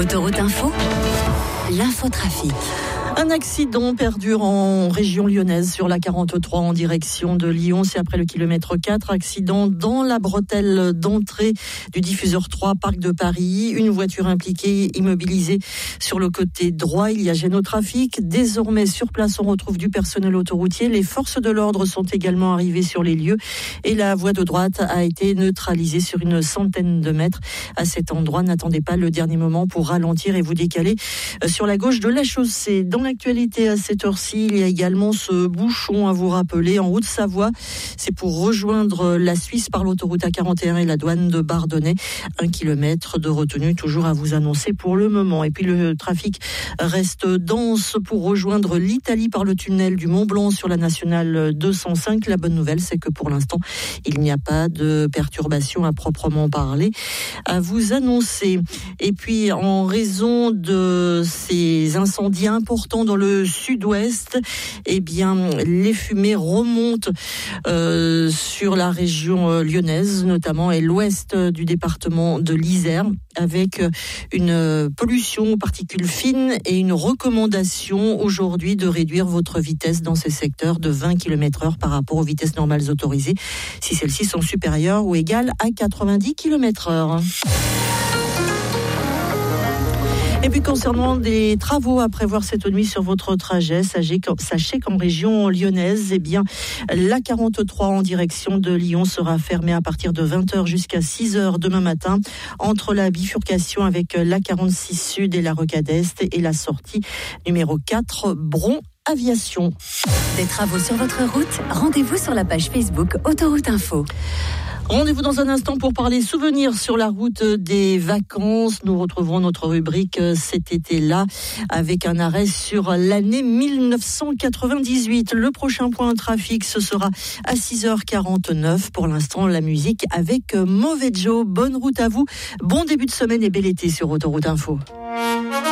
Autoroute Info, l'infotrafic. Un accident perdure en région lyonnaise sur la 43 en direction de Lyon. C'est après le kilomètre 4. Accident dans la bretelle d'entrée du diffuseur 3, Parc de Paris. Une voiture impliquée, immobilisée sur le côté droit. Il y a gêne au trafic. Désormais, sur place, on retrouve du personnel autoroutier. Les forces de l'ordre sont également arrivées sur les lieux. Et la voie de droite a été neutralisée sur une centaine de mètres. À cet endroit, n'attendez pas le dernier moment pour ralentir et vous décaler sur la gauche de la chaussée. Dans l'actualité à cette heure-ci, il y a également ce bouchon à vous rappeler en Haute-Savoie. C'est pour rejoindre la Suisse par l'autoroute A41 et la douane de Bardonnay. 1 kilomètre de retenue toujours à vous annoncer pour le moment. Et puis le trafic reste dense pour rejoindre l'Italie par le tunnel du Mont-Blanc sur la nationale 205. La bonne nouvelle, c'est que pour l'instant, il n'y a pas de perturbation à proprement parler à vous annoncer. Et puis en raison de ces incendies importants dans le sud-ouest, eh bien, les fumées remontent sur la région lyonnaise, notamment, et l'ouest du département de l'Isère, avec une pollution aux particules fines et une recommandation aujourd'hui de réduire votre vitesse dans ces secteurs de 20 km/h par rapport aux vitesses normales autorisées, si celles-ci sont supérieures ou égales à 90 km/h. Et puis concernant des travaux à prévoir cette nuit sur votre trajet, sachez qu'en région lyonnaise, eh bien, la 43 en direction de Lyon sera fermée à partir de 20h jusqu'à 6h demain matin, entre la bifurcation avec la 46 Sud et la Rocade Est et la sortie numéro 4, Bron Aviation. Des travaux sur votre route, rendez-vous sur la page Facebook Autoroute Info. Rendez-vous dans un instant pour parler souvenirs sur la route des vacances. Nous retrouverons notre rubrique cet été-là avec un arrêt sur l'année 1998. Le prochain point trafic, ce sera à 6h49. Pour l'instant, la musique avec Mauvais Joe. Bonne route à vous, bon début de semaine et bel été sur Autoroute Info.